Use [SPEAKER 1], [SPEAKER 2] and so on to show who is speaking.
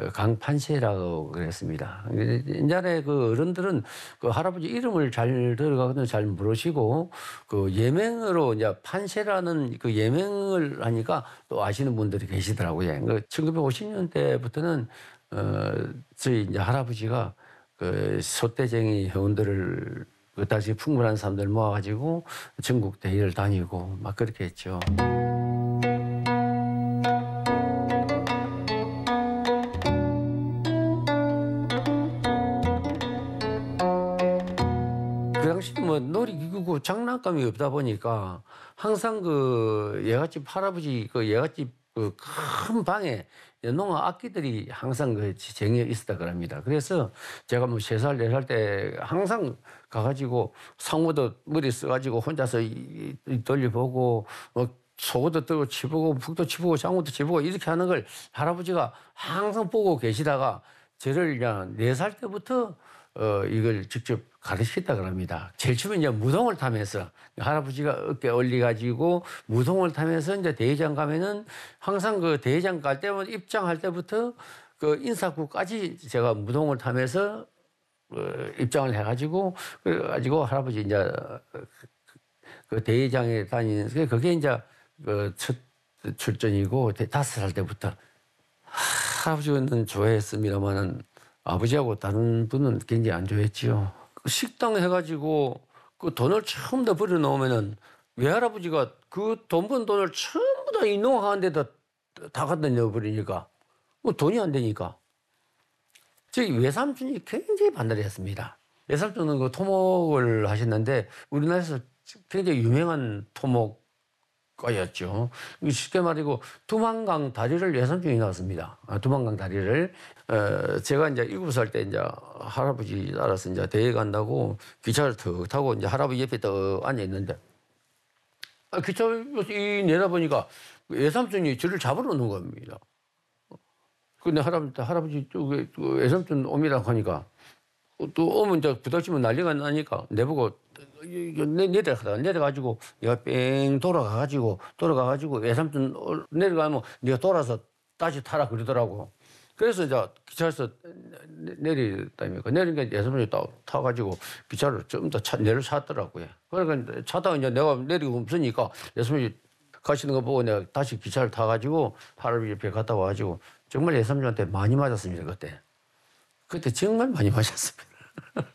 [SPEAKER 1] 강판세라고 그랬습니다. 옛날에 그 어른들은 그 할아버지 이름을 잘 들어가거든 잘 모르시고 그 예명으로 이제 판세라는 그 예명을 하니까 또 아시는 분들이 계시더라고요. 그 1950년대부터는 저희 이제 할아버지가 그 소떼쟁이 회원들을 그 당시 풍물한 사람들 모아가지고 전국 대회를 다니고 막 그렇게 했죠. 그 당시에 뭐 놀이기구고 장난감이 없다 보니까 항상 그 예갓집 할아버지 그 예갓집 그 큰 방에 농아 악기들이 항상 그 쟁여 있었다 그럽니다. 그래서 제가 뭐 3살, 4살 때 항상 가가지고 상어도 머리 써가지고 혼자서 돌려보고 소고도 뜨고 치보고 북도 치보고 장어도 치보고 이렇게 하는 걸 할아버지가 항상 보고 계시다가 저를 그냥 4살 때부터 이걸 직접 가르치겠다 그럽니다. 제일 처음에 이제 무동을 타면서 할아버지가 어깨 올려가지고 무동을 타면서 이제 대회장 가면은 항상 그 대회장 갈 때마다 입장할 때부터 그 인사구까지 제가 무동을 타면서 입장을 해가지고 그래가지고 할아버지 이제 그 대회장에 다니는 게 그게 이제 그 첫 출전이고 5살 때부터 할아버지는 좋아했습니다만은 아버지하고 다른 분은 굉장히 안 좋아했지요. 그 식당 해가지고 그 돈을 처음 다 버려 놓으면은 외할아버지가 그 돈 번 돈을 전부 다 이 농악하는 데다 다 갖다 넣어버리니까 뭐 돈이 안 되니까 저희 외삼촌이 굉장히 반대를 했습니다. 외삼촌은 그 토목을 하셨는데 우리나라에서 굉장히 유명한 토목가였죠. 쉽게 말이고 두만강 다리를 외삼촌이 나왔습니다. 두만강 다리를 제가 이제 7살 때 이제 할아버지 따라서 이제 대회 간다고 기차를 턱 타고 이제 할아버지 옆에 딱 앉아 있는데 기차에서 이 내다보니까 외삼촌이 저를 잡으러 오는 겁니다. 근데 할아버지 쪽에 외삼촌 옵니다 하니까 또 오면 이제 부닥치면 난리가 나니까 내보고 내려가지고 내가 뺑 돌아가가지고 외삼촌 내려가면 네가 돌아서 다시 타라 그러더라고. 그래서 이제 기차에서 내리다니까 내리니까 외삼촌이 타가지고 기차를 좀 더 내려찼더라고요. 그러니까 차다가 이제 내가 내리고 없으니까 외삼촌이 가시는 거 보고 내가 다시 기차를 타가지고 할아버지 옆에 갔다 와가지고 정말 외삼촌한테 많이 맞았습니다 그때. 그때 정말 많이 맞았습니다.